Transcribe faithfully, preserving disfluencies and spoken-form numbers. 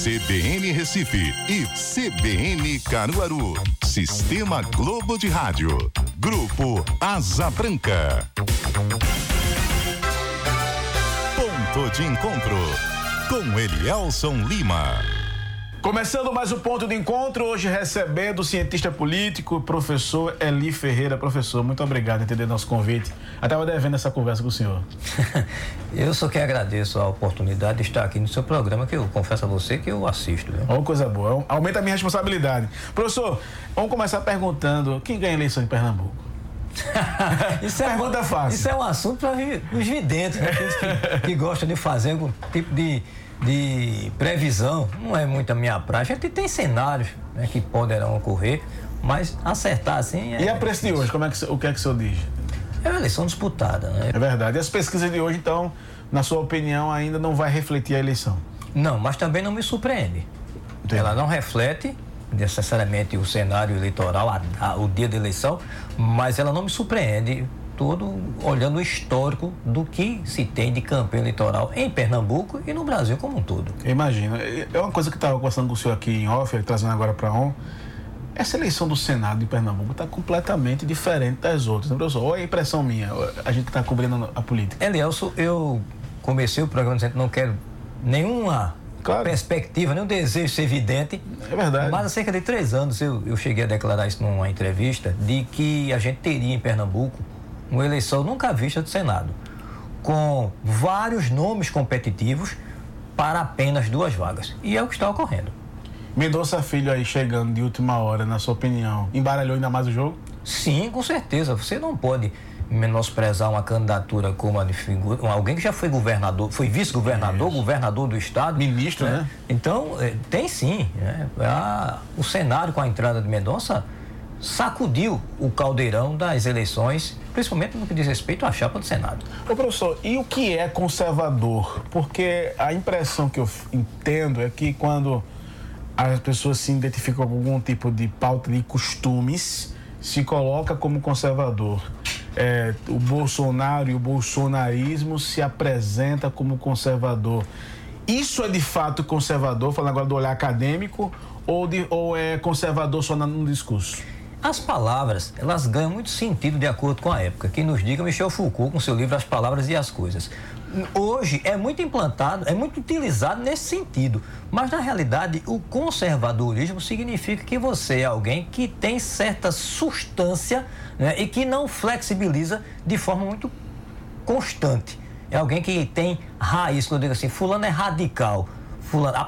C B N Recife e C B N Caruaru. Sistema Globo de Rádio. Grupo Asa Branca. Ponto de encontro com Elielson Lima. Começando mais um ponto de encontro, hoje recebendo o cientista político, professor Eli Ferreira. Professor, muito obrigado por entender nosso convite. Eu estava devendo essa conversa com o senhor. Eu só que agradeço a oportunidade de estar aqui no seu programa, que eu confesso a você que eu assisto. Viu? Uma coisa boa, aumenta a minha responsabilidade. Professor, vamos começar perguntando, quem ganha a eleição em Pernambuco? Isso é Pergunta um, fácil. Isso é um assunto para os videntes, né? Aqueles que, que gostam de fazer algum tipo de... de previsão, não é muito a minha prática. A gente tem cenários, né, que poderão ocorrer, mas acertar assim é... E a preço de hoje, como é que, o que é que o senhor diz? É uma eleição disputada, né? É verdade. E as pesquisas de hoje, então, na sua opinião, ainda não vai refletir a eleição? Não, mas também não me surpreende. Entendi. Ela não reflete necessariamente o cenário eleitoral, a, a, o dia da eleição, mas ela não me surpreende todo olhando o histórico do que se tem de campanha eleitoral em Pernambuco e no Brasil como um todo. Imagina, é uma coisa que estava conversando com o senhor aqui em off, trazendo agora para on. Essa eleição do Senado de Pernambuco está completamente diferente das outras, né, professor? Ou é impressão minha, a gente que está cobrindo a política? Elielson, eu comecei o programa dizendo que não quero nenhuma claro. perspectiva, nenhum desejo de ser evidente. É verdade. Mas há cerca de três anos eu, eu cheguei a declarar isso numa entrevista, de que a gente teria em Pernambuco uma eleição nunca vista do Senado, com vários nomes competitivos para apenas duas vagas. E é o que está ocorrendo. Mendonça Filho aí chegando de última hora, na sua opinião, embaralhou ainda mais o jogo? Sim, com certeza. Você não pode menosprezar uma candidatura como a de figura, alguém que já foi governador, foi vice-governador, Isso. governador do estado. Ministro, né? né? Então, tem sim. Né? A, o cenário com a entrada de Mendonça sacudiu o caldeirão das eleições, principalmente no que diz respeito à chapa do Senado. Ô professor, e o que é conservador? Porque a impressão que eu entendo é que quando as pessoas se identificam com algum tipo de pauta de costumes, se coloca como conservador. É, o Bolsonaro e o bolsonarismo se apresenta como conservador. Isso é de fato conservador, falando agora do olhar acadêmico, ou, de, ou é conservador só no discurso? As palavras, elas ganham muito sentido de acordo com a época. Quem nos diga, Michel Foucault, com seu livro As Palavras e as Coisas. Hoje é muito implantado, é muito utilizado nesse sentido. Mas, na realidade, o conservadorismo significa que você é alguém que tem certa substância, né, e que não flexibiliza de forma muito constante. É alguém que tem raiz, quando eu digo assim, fulano é radical. Fulano,